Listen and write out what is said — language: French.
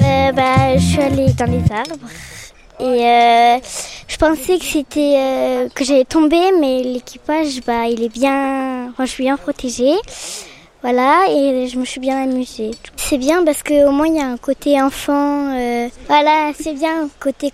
Je suis allée dans les arbres et je pensais que c'était que j'allais tomber, mais l'équipage, il est bien, je suis bien protégée. Voilà, et je me suis bien amusée. C'est bien parce qu'au moins il y a un côté enfant. Voilà, c'est bien, côté